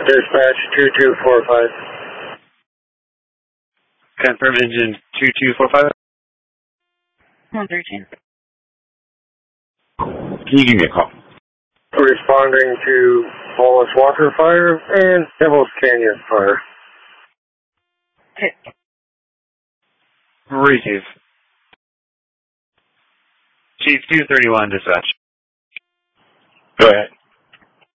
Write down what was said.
Dispatch 2245. Confirm engine 2245. 113. Can you give me a call? Responding to Wallace Walker fire and Devil's Canyon fire. Okay. Receive. Chief 231 dispatch. Go ahead.